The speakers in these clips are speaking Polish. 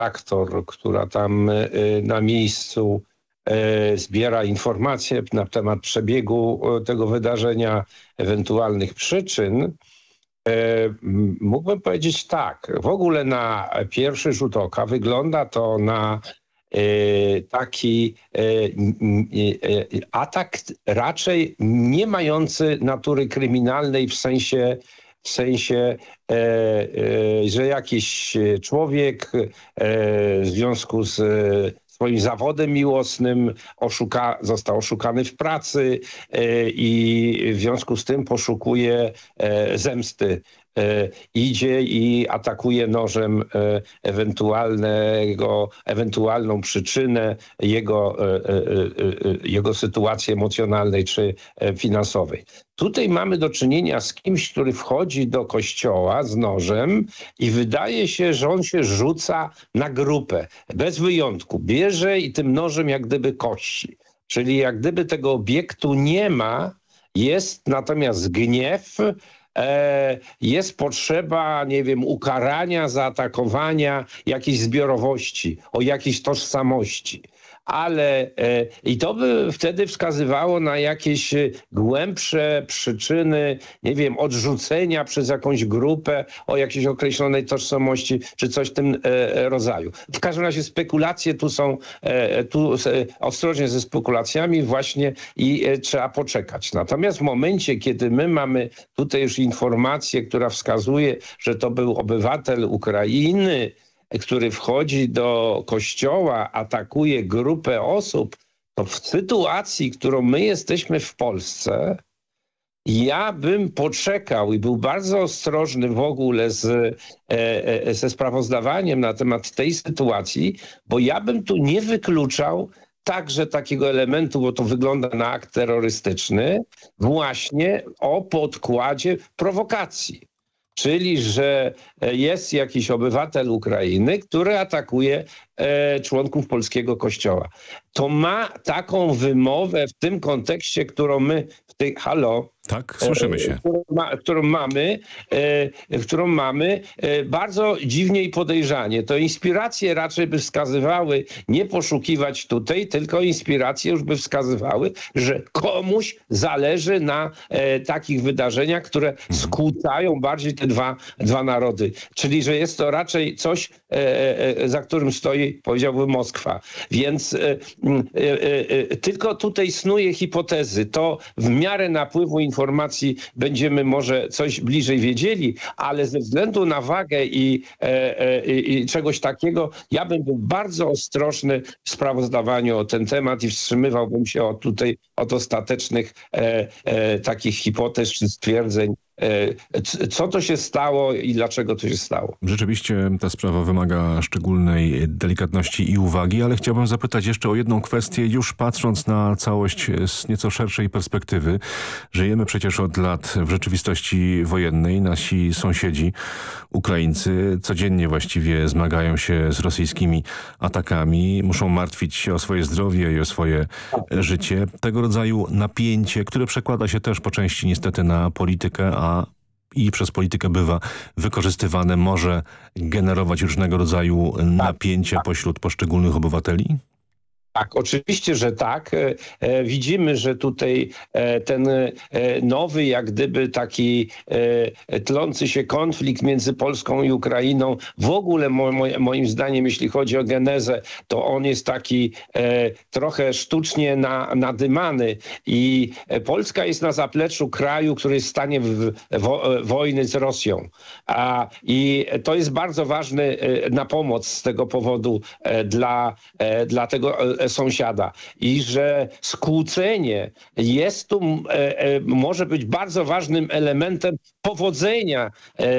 redaktor, która tam na miejscu zbiera informacje na temat przebiegu tego wydarzenia, ewentualnych przyczyn. Mógłbym powiedzieć tak, w ogóle na pierwszy rzut oka wygląda to na taki atak raczej nie mający natury kryminalnej w sensie, że jakiś człowiek w związku z swoim zawodem miłosnym został oszukany w pracy i w związku z tym poszukuje zemsty. Idzie i atakuje nożem ewentualną przyczynę jego sytuacji emocjonalnej czy finansowej. Tutaj mamy do czynienia z kimś, który wchodzi do kościoła z nożem i wydaje się, że on się rzuca na grupę. Bez wyjątku. Bierze i tym nożem jak gdyby kości. Czyli jak gdyby tego obiektu nie ma, jest natomiast gniew, jest potrzeba, nie wiem, ukarania, zaatakowania jakiejś zbiorowości, o jakiejś tożsamości. Ale i to by wtedy wskazywało na jakieś głębsze przyczyny, nie wiem, odrzucenia przez jakąś grupę o jakiejś określonej tożsamości, czy coś w tym rodzaju. W każdym razie spekulacje tu są, ostrożnie ze spekulacjami właśnie i trzeba poczekać. Natomiast w momencie, kiedy my mamy tutaj już informację, która wskazuje, że to był obywatel Ukrainy, który wchodzi do kościoła, atakuje grupę osób, to w sytuacji, którą my jesteśmy w Polsce, ja bym poczekał i był bardzo ostrożny w ogóle ze sprawozdawaniem na temat tej sytuacji, bo ja bym tu nie wykluczał także takiego elementu, bo to wygląda na akt terrorystyczny, właśnie o podkładzie prowokacji. Czyli, że jest jakiś obywatel Ukrainy, który atakuje członków polskiego kościoła. To ma taką wymowę w tym kontekście, którą my Tak, słyszymy się. Którą mamy bardzo dziwnie i podejrzanie. To inspiracje raczej by wskazywały nie poszukiwać tutaj, tylko inspiracje już by wskazywały, że komuś zależy na takich wydarzeniach, które skłócają bardziej te dwa narody. Czyli, że jest to raczej coś, za którym stoi, powiedziałbym, Moskwa. Więc tylko tutaj snuję hipotezy. To w miarę napływu informacji będziemy może coś bliżej wiedzieli, ale ze względu na wagę i czegoś takiego, ja bym był bardzo ostrożny w sprawozdawaniu o ten temat i wstrzymywałbym się od ostatecznych takich hipotez czy stwierdzeń. Co to się stało i dlaczego to się stało. Rzeczywiście ta sprawa wymaga szczególnej delikatności i uwagi, ale chciałbym zapytać jeszcze o jedną kwestię, już patrząc na całość z nieco szerszej perspektywy. Żyjemy przecież od lat w rzeczywistości wojennej. Nasi sąsiedzi, Ukraińcy, codziennie właściwie zmagają się z rosyjskimi atakami. Muszą martwić się o swoje zdrowie i o swoje życie. Tego rodzaju napięcie, które przekłada się też po części niestety na politykę, i przez politykę bywa wykorzystywane, może generować różnego rodzaju napięcia pośród poszczególnych obywateli? Tak, oczywiście, że tak. Widzimy, że tutaj ten nowy, jak gdyby taki tlący się konflikt między Polską i Ukrainą, w ogóle moim zdaniem, jeśli chodzi o genezę, to on jest taki trochę sztucznie nadymany i Polska jest na zapleczu kraju, który jest w stanie wojny z Rosją. I to jest bardzo ważny na pomoc z tego powodu dla tego sąsiada i że skłócenie jest tu, może być bardzo ważnym elementem powodzenia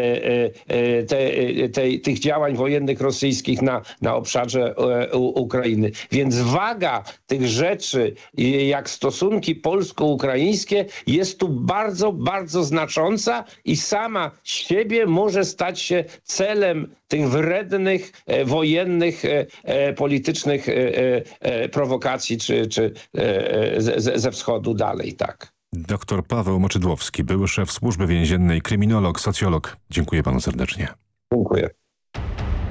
tych działań wojennych rosyjskich na obszarze Ukrainy. Więc waga tych rzeczy, jak stosunki polsko-ukraińskie, jest tu bardzo, bardzo znacząca i sama z siebie może stać się celem tych wrednych, wojennych, politycznych prowokacji czy ze wschodu dalej, tak. Dr Paweł Moczydłowski, były szef Służby Więziennej, kryminolog, socjolog. Dziękuję panu serdecznie.